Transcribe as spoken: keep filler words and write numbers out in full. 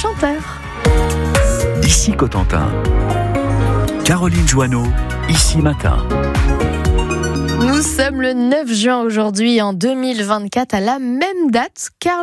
chanteur. Ici Cotentin. Caroline Joanneau, Ici Matin. Nous sommes le neuf juin aujourd'hui en deux mille vingt-quatre, à la même date, car